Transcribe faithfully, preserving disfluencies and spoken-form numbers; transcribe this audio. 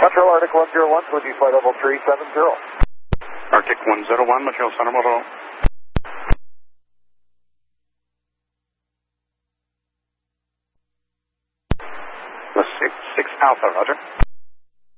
Metro Arctic one zero one, with you flight level three seven zero. Arctic one zero one, Metro Center Mobile. six, six Alpha, roger.